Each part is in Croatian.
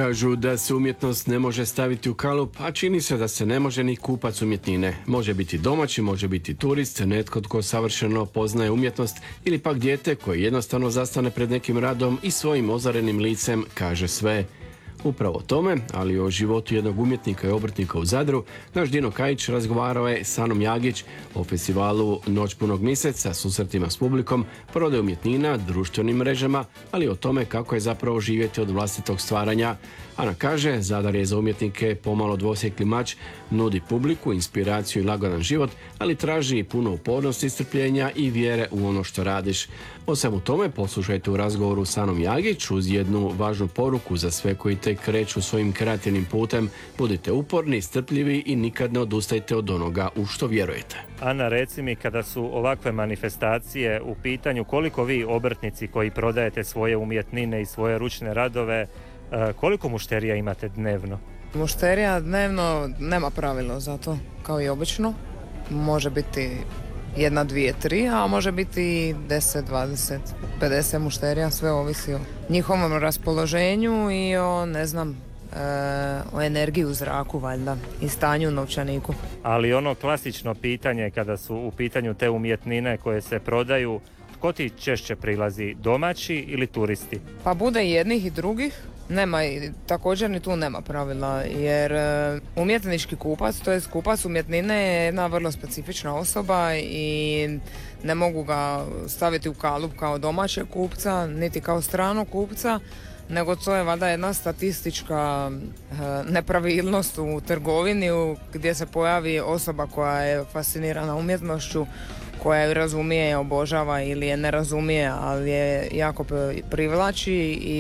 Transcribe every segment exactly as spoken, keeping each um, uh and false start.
Kažu da se umjetnost ne može staviti u kalup, a čini se da se ne može ni kupac umjetnine. Može biti domaći, može biti turist, netko tko savršeno poznaje umjetnost ili pak dijete koje jednostavno zastane pred nekim radom i svojim ozarenim licem kaže sve. Upravo o tome, ali i o životu jednog umjetnika i obrtnika u Zadru, naš Dino Kajić razgovarao je s Anom Jagić o festivalu Noć punog mjeseca, susretima s publikom, prodaju umjetnina, društvenim mrežama, ali i o tome kako je zapravo živjeti od vlastitog stvaranja. Ana kaže, Zadar je za umjetnike pomalo dvosjekli mač, nudi publiku, inspiraciju i lagodan život, ali traži i puno upornosti, istrpljenja i vjere u ono što radiš. O svemu tome poslušajte u razgovoru s Anom Jagić uz jednu važnu poruku za sve koji tek kreću svojim kreativnim putem. Budite uporni, strpljivi i nikad ne odustajte od onoga u što vjerujete. Ana, reci mi, kada su ovakve manifestacije u pitanju, koliko vi obrtnici koji prodajete svoje umjetnine i svoje ručne radove, koliko mušterija imate dnevno? Mušterija dnevno nema pravilo za to, kao i obično. Može biti jedna, dvije, tri, a može biti deset, dvadeset, pedeset mušterija, sve ovisi o njihovom raspoloženju i o, ne znam, e, o energiji u zraku, valjda, i stanju u novčaniku. Ali ono klasično pitanje kada su u pitanju te umjetnine koje se prodaju, tko ti češće prilazi, domaći ili turisti? Pa bude i jednih i drugih. Nema, također ni tu nema pravila, jer umjetnički kupac, to je kupac umjetnine, je jedna vrlo specifična osoba i ne mogu ga staviti u kalup kao domaćeg kupca, niti kao stranog kupca, nego to je valjda jedna statistička nepravilnost u trgovini gdje se pojavi osoba koja je fascinirana umjetnošću, koja ju razumije, obožava ili je ne razumije, ali je jako privlači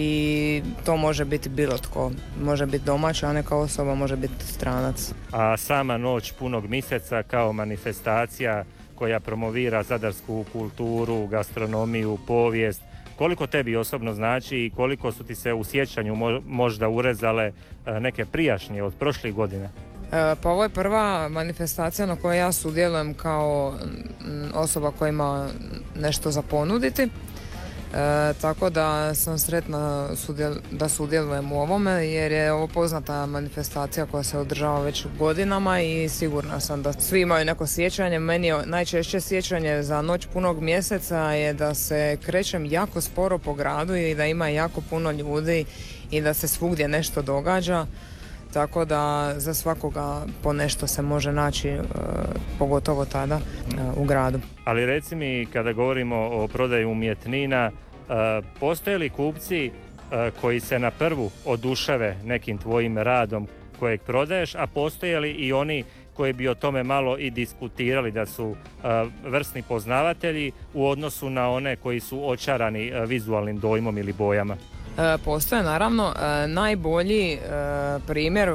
i to može biti bilo tko. Može biti domaća, a neka osoba može biti stranac. A sama Noć punog mjeseca kao manifestacija koja promovira zadarsku kulturu, gastronomiju, povijest, koliko tebi osobno znači i koliko su ti se u sjećanju možda urezale neke prijašnje od prošlih godina? Pa ovo je prva manifestacija na kojoj ja sudjelujem kao osoba koja ima nešto za ponuditi. E, tako da sam sretna sudjel, da sudjelujem u ovome jer je ovo poznata manifestacija koja se održava već godinama i sigurna sam da svi imaju neko sjećanje. Meni je najčešće sjećanje za Noć punog mjeseca je da se krećem jako sporo po gradu i da ima jako puno ljudi i da se svugdje nešto događa. Tako da za svakoga po nešto se može naći, e, pogotovo tada e, u gradu. Ali reci mi, kada govorimo o prodaji umjetnina, e, postoje li kupci e, koji se na prvu oduševe nekim tvojim radom kojeg prodaješ, a postoje li i oni koji bi o tome malo i diskutirali, da su e, vrsni poznavatelji u odnosu na one koji su očarani e, vizualnim dojmom ili bojama? Postoje naravno najbolji primjer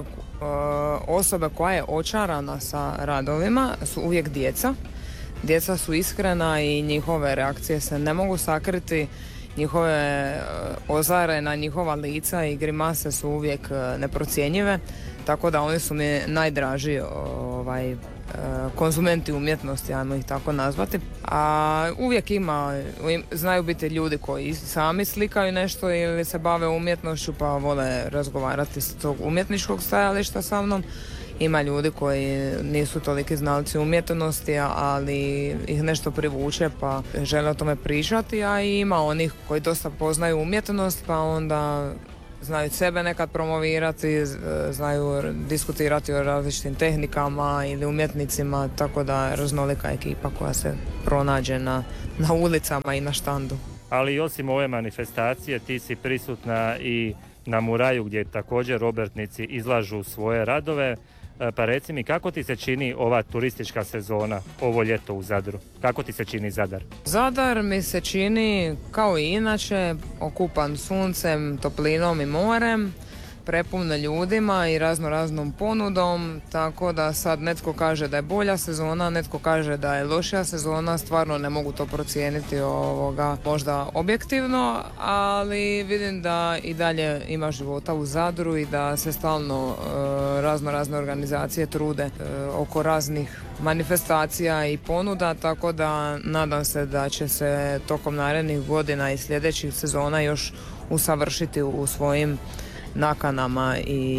osobe koja je očarana sa radovima su uvijek djeca. Djeca su iskrena i njihove reakcije se ne mogu sakriti, njihove ozare na njihova lica i grimase su uvijek neprocjenjive, tako da oni su mi najdraži ovaj, konzumenti umjetnosti, ajmo ih tako nazvati. A uvijek ima, znaju biti ljudi koji sami slikaju nešto ili se bave umjetnošću pa vole razgovarati s tog umjetničkog stajališta sa mnom. Ima ljudi koji nisu toliki znalci umjetnosti, ali ih nešto privuče pa žele o tome pričati, a i ima onih koji dosta poznaju umjetnost pa onda znaju sebe nekad promovirati, znaju diskutirati o različitim tehnikama ili umjetnicima, tako da je raznolika ekipa koja se pronađe na, na ulicama i na štandu. Ali osim ove manifestacije ti si prisutna i na Muraju gdje također obrtnici izlažu svoje radove, pa reci mi kako ti se čini ova turistička sezona ovo ljeto u Zadru? Kako ti se čini Zadar? Zadar mi se čini kao i inače okupan suncem, toplinom i morem, prepun ljudima i razno raznom ponudom, tako da sad netko kaže da je bolja sezona, netko kaže da je lošija sezona, stvarno ne mogu to procijeniti ovoga možda objektivno, ali vidim da i dalje ima života u Zadru i da se stalno e, razno razne organizacije trude e, oko raznih manifestacija i ponuda, tako da nadam se da će se tokom narednih godina i sljedećih sezona još usavršiti u svojim nakanama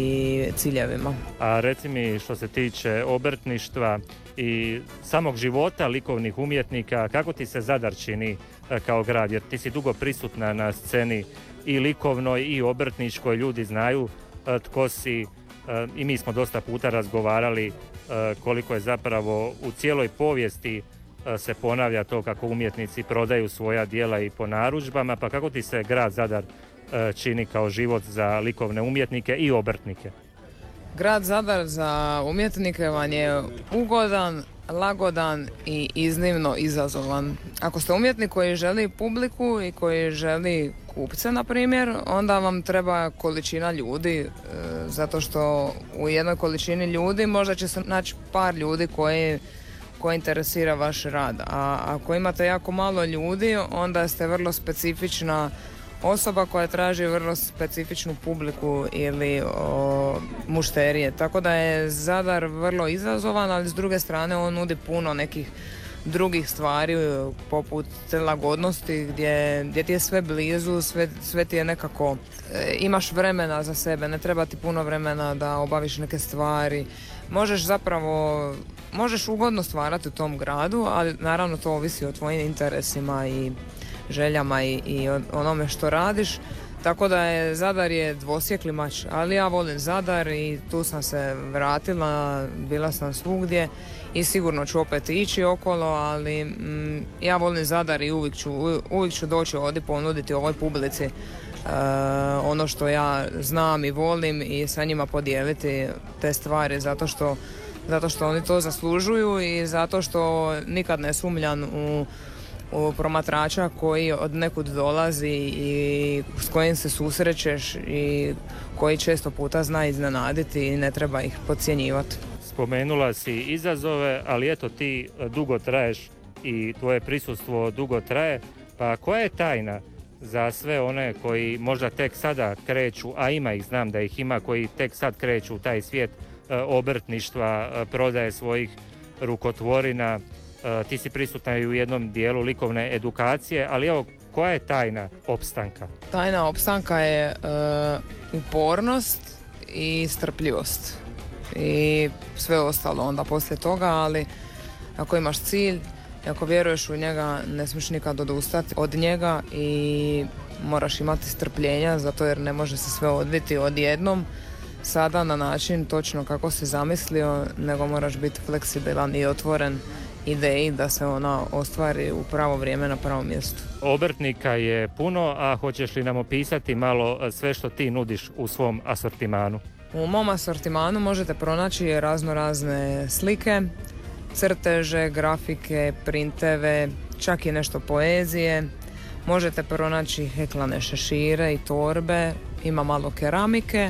i ciljevima. A reci mi, što se tiče obrtništva i samog života likovnih umjetnika, kako ti se Zadar čini kao grad? Jer ti si dugo prisutna na sceni i likovnoj i obrtničkoj, ljudi znaju tko si i mi smo dosta puta razgovarali koliko je zapravo u cijeloj povijesti se ponavlja to kako umjetnici prodaju svoja djela i po narudžbama, pa kako ti se grad Zadar čini kao život za likovne umjetnike i obrtnike? Grad Zadar za umjetnike vam je ugodan, lagodan i iznimno izazovan. Ako ste umjetnik koji želi publiku i koji želi kupce, na primjer, onda vam treba količina ljudi, e, zato što u jednoj količini ljudi možda će se naći par ljudi koji koji interesira vaš rad. A ako imate jako malo ljudi, onda ste vrlo specifična osoba koja traži vrlo specifičnu publiku ili o, mušterije. Tako da je Zadar vrlo izazovan, ali s druge strane on nudi puno nekih drugih stvari poput te lagodnosti gdje, gdje ti je sve blizu, sve, sve ti je nekako, e, imaš vremena za sebe, ne treba ti puno vremena da obaviš neke stvari. Možeš zapravo, možeš ugodno stvarati u tom gradu, ali naravno to ovisi o tvojim interesima i željama i, i onome što radiš. Tako da je Zadar je dvosjekli mač, ali ja volim Zadar i tu sam se vratila, bila sam svugdje i sigurno ću opet ići okolo, ali mm, ja volim Zadar i uvijek ću, uvijek ću doći ovdje ponuditi ovoj publici uh, ono što ja znam i volim i sa njima podijeliti te stvari zato što, zato što oni to zaslužuju i zato što nikad ne sumnjam u u promatrača koji od nekud dolazi i s kojim se susrećeš i koji često puta zna iznenaditi i ne treba ih podcjenjivati. Spomenula si izazove, ali eto ti dugo traješ i tvoje prisustvo dugo traje, pa koja je tajna za sve one koji možda tek sada kreću, a ima ih, znam da ih ima, koji tek sad kreću u taj svijet obrtništva, prodaje svojih rukotvorina? Ti si prisutna i u jednom dijelu likovne edukacije, ali evo, koja je tajna opstanka? Tajna opstanka je uh, upornost i strpljivost i sve ostalo onda poslije toga, ali ako imaš cilj, ako vjeruješ u njega, ne smiješ nikad odustati od njega i moraš imati strpljenja, zato jer ne može se sve odviti odjednom sada na način točno kako si zamislio, nego moraš biti fleksibilan i otvoren ideji da se ona ostvari u pravo vrijeme na pravom mjestu. Obrtnika je puno, a hoćeš li nam opisati malo sve što ti nudiš u svom asortimanu? U mom asortimanu možete pronaći razno razne slike, crteže, grafike, printeve, čak i nešto poezije. Možete pronaći heklane šešire i torbe, ima malo keramike.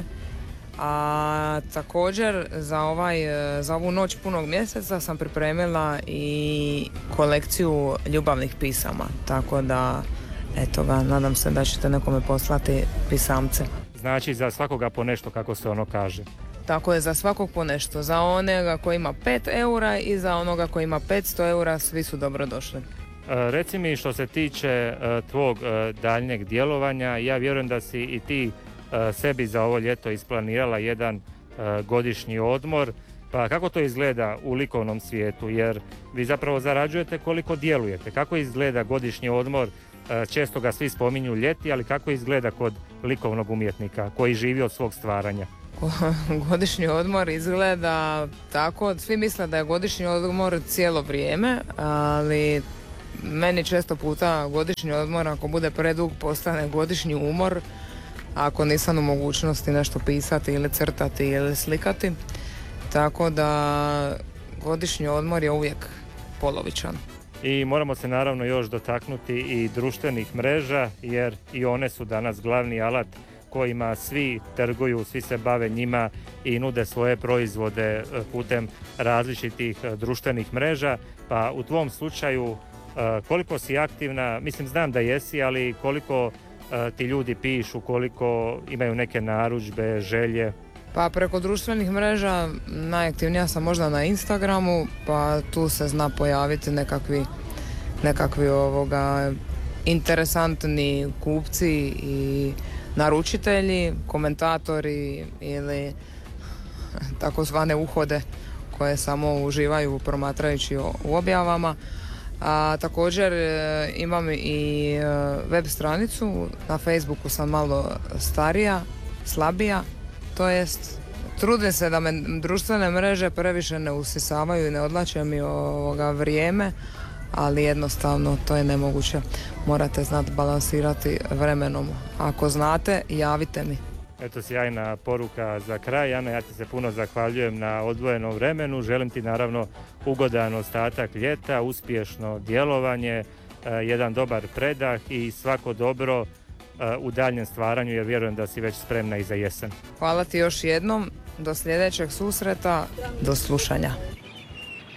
A također za, ovaj, za ovu noć punog mjeseca sam pripremila i kolekciju ljubavnih pisama, tako da eto ga, nadam se da ćete nekome poslati pisamce. Znači za svakoga po nešto, kako se ono kaže. Tako je, za svakog po nešto, za onoga koji ima pet eura i za onoga koji ima petsto eura, svi su dobro došli. Reci mi, što se tiče tvog daljnjeg djelovanja, ja vjerujem da si i ti sebi za ovo ljeto isplanirala jedan uh, godišnji odmor, pa kako to izgleda u likovnom svijetu, jer vi zapravo zarađujete koliko djelujete. Kako izgleda godišnji odmor? Uh, često ga svi spominju ljeti, ali kako izgleda kod likovnog umjetnika koji živi od svog stvaranja? Godišnji odmor izgleda tako, svi misle da je godišnji odmor cijelo vrijeme, ali meni često puta godišnji odmor, ako bude predug, postane godišnji umor, ako nisam u mogućnosti nešto pisati ili crtati ili slikati. Tako da godišnji odmor je uvijek polovičan. I moramo se naravno još dotaknuti i društvenih mreža, jer i one su danas glavni alat kojima svi trguju, svi se bave njima i nude svoje proizvode putem različitih društvenih mreža. Pa u tvom slučaju koliko si aktivna, mislim znam da jesi, ali koliko ti ljudi pišu, koliko imaju neke narudžbe, želje? Pa preko društvenih mreža najaktivnija sam možda na Instagramu, pa tu se zna pojaviti nekakvi, nekakvi ovoga interesantni kupci i naručitelji, komentatori ili takozvane uhode koje samo uživaju promatrajući u objavama. A također e, imam i e, web stranicu, na Facebooku sam malo starija, slabija, to jest trudim se da me društvene mreže previše ne usisavaju i ne odlače mi ovoga vrijeme, ali jednostavno to je nemoguće. Morate znati balansirati vremenom. Ako znate, javite mi. Eto, sjajna poruka za kraj. Ana, ja ti se puno zahvaljujem na odvojenom vremenu. Želim ti naravno ugodan ostatak ljeta, uspješno djelovanje, jedan dobar predah i svako dobro u daljnjem stvaranju, jer vjerujem da si već spremna i za jesen. Hvala ti još jednom. Do sljedećeg susreta. Do slušanja.